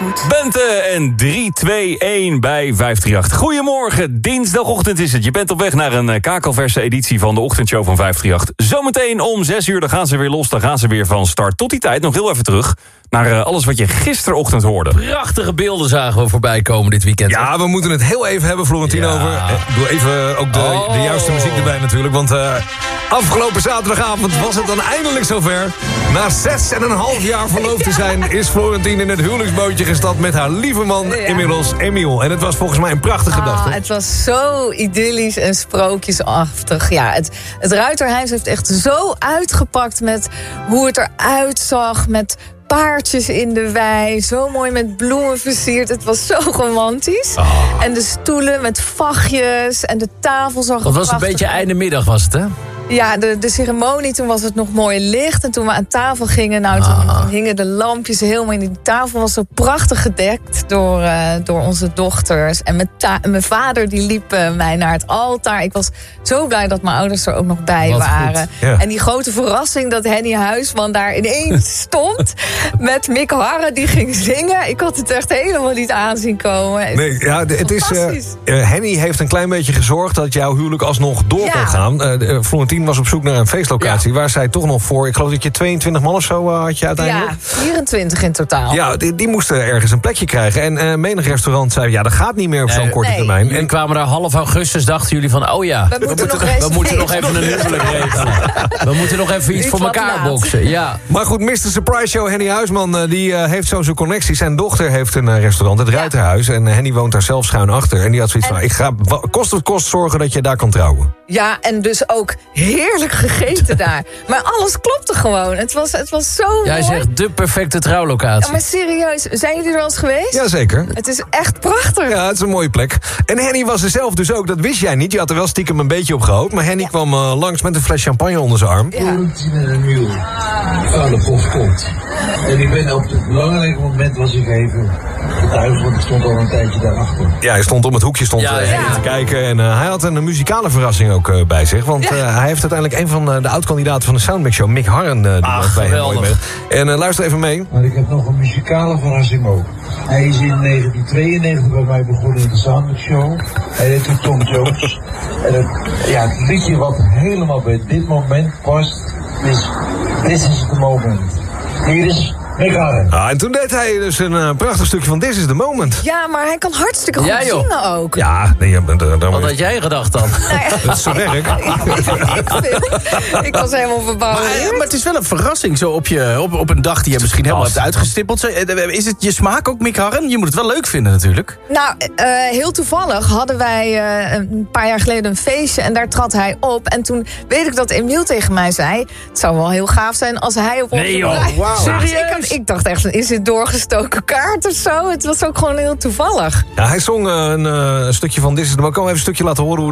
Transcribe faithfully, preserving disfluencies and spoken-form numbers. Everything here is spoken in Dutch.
Zandvoort. Bente en drie twee een bij vijf drie acht. Goedemorgen, dinsdagochtend is het. Je bent op weg naar een kakelverse editie van de ochtendshow van vijf drie acht. Zometeen om zes uur, dan gaan ze weer los. Dan gaan ze weer van start. Tot die tijd nog heel even terug naar uh, alles wat je gisterochtend hoorde. Prachtige beelden zagen we voorbij komen dit weekend. Ja, we moeten het heel even hebben, Florentien, ja. over. Ik doe even ook de, oh. de juiste muziek erbij natuurlijk. Want uh, afgelopen zaterdagavond was het dan eindelijk zover. Na zes en een half jaar verloofd te zijn is Florentien in het huwelijksbootje gestapt met haar lieve man, ja. inmiddels Emiel. En het was volgens mij een prachtige ah, dag. Toch? Het was zo idyllisch en sprookjesachtig. Ja, het, het Ruiterhuis heeft echt zo uitgepakt met hoe het eruit zag, met paardjes in de wei, zo mooi met bloemen versierd. Het was zo romantisch. Oh. En de stoelen met vachtjes en de tafel zag er Het was een beetje einde middag, was het, hè? Ja, de, de ceremonie, toen was het nog mooi licht. En toen we aan tafel gingen, nou, toen ah. hingen de lampjes helemaal in. Die tafel was zo prachtig gedekt door, uh, door onze dochters. En mijn, ta- mijn vader die liep uh, mij naar het altaar. Ik was zo blij dat mijn ouders er ook nog bij Wat waren. Ja. En die grote verrassing dat Henny Huisman daar ineens stond met Mick Harren die ging zingen. Ik had het echt helemaal niet aanzien komen. Nee, ja, het is, uh, uh, Henny heeft een klein beetje gezorgd dat jouw huwelijk alsnog door ja. kon gaan. Uh, uh, Florentien was op zoek naar een feestlocatie, ja. waar zij toch nog voor, ik geloof dat je tweeëntwintig man of zo uh, had je uiteindelijk. Ja, vierentwintig in totaal. Ja, die, die moesten ergens een plekje krijgen. En uh, menig restaurant zei, ja, dat gaat niet meer op zo'n nee, korte nee. termijn. En en kwamen daar half augustus, dachten jullie van, oh ja, we, we, moeten, nog we moeten nog even een huwelijk regelen. We moeten nog even iets, iets voor elkaar boksen. Ja. Maar goed, mister Surprise Show, Henny Huisman, uh, die uh, heeft zo zijn connecties. Zijn dochter heeft een uh, restaurant, het Ruiterhuis. En uh, Henny woont daar zelf schuin achter. En die had zoiets en... van, ik ga kost het kost zorgen dat je daar kan trouwen. Ja, en dus ook heerlijk gegeten daar. Maar alles klopte gewoon. Het was, het was zo Jij mooi. zegt de perfecte trouwlocatie. Ja, maar serieus, zijn jullie er al eens geweest? Jazeker. Het is echt prachtig. Ja, het is een mooie plek. En Henny was er zelf dus ook, dat wist jij niet. Je had er wel stiekem een beetje op gehoopt. Maar Henny ja. kwam uh, langs met een fles champagne onder zijn arm. Ja. Florentien en Emiel aan de post komt. En ik ben op het belangrijke moment was ik even thuis, want ik stond al een tijdje daarachter. Ja, hij stond om het hoekje stond ja, uh, ja. te kijken. En uh, hij had een muzikale verrassing ook uh, bij zich. Want uh, hij heeft uiteindelijk een van uh, de oud-kandidaten van de Soundmix Show, Mick Harren, uh, die Ach, bij hem mooi mee. En uh, luister even mee. Maar ik heb nog een muzikale verrassing ook. Hij is in negentien tweeënnegentig bij mij begonnen in de Soundmix Show. Hij heet toen Tom Jones. En het, ja, het liedje wat helemaal bij dit moment past is This is the Moment. Hier is Mick Harren. Ah, en toen deed hij dus een uh, prachtig stukje van This is the Moment. Ja, maar hij kan hartstikke goed ja, zingen ook. Ja, nee, dan, dan, dan Wat had jij gedacht dan? Nou ja. dat is zo werk. Ik was helemaal verbouwd. Maar, maar het is wel een verrassing zo op, je, op, op een dag die je misschien helemaal hebt uitgestippeld. Zo, is het je smaak ook, Mick Harren? Je moet het wel leuk vinden natuurlijk. Nou, uh, heel toevallig hadden wij uh, een paar jaar geleden een feestje en daar trad hij op. En toen weet ik dat Emiel tegen mij zei, het zou wel heel gaaf zijn als hij op onze... Nee joh, wow. Serieus? Ik, had, ik dacht echt, is dit doorgestoken kaart of zo? Het was ook gewoon heel toevallig. Ja, hij zong uh, een uh, stukje van This is the Moment. Ik kan even een stukje laten horen hoe